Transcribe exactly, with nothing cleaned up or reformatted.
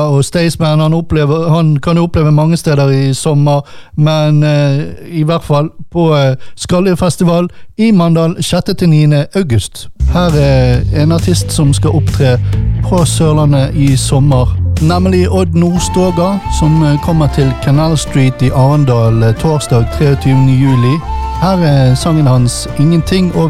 Og Staysman, han, opplever, han kan jo oppleve mange steder i sommer, men eh, i hvert fall på eh, Skallefestival i Mandal sjette til niende august. Her er en artist som skal opptre på Sørlandet i sommer, nemlig Odd Nordstoga, som eh, kommer til Canal Street i Arendal eh, torsdag treogtyvende juli. Her er sangen hans Ingenting, og